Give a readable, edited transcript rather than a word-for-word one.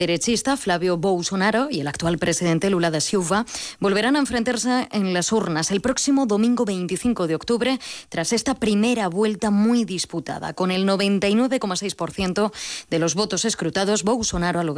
derechista Flavio Bolsonaro y el actual presidente Lula da Silva volverán a enfrentarse en las urnas el próximo domingo 25 de octubre tras esta primera vuelta muy disputada. Con el 99,6% de los votos escrutados, Bolsonaro ha logrado